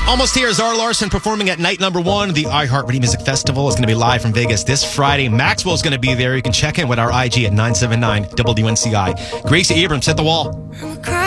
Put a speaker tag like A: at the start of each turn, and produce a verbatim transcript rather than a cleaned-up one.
A: Almost here. Zara Larsson performing at night number one. The iHeartRadio Music Festival is going to be live from Vegas this Friday. Maxwell's going to be there. You can check in with our I G at nine seven nine W N C I. Gracie Abrams hit the wall.